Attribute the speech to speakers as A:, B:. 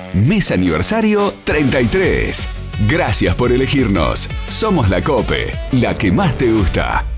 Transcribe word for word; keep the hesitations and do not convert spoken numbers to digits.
A: Mes aniversario treinta y tres. Gracias por elegirnos. Somos la COPE, la que más te gusta.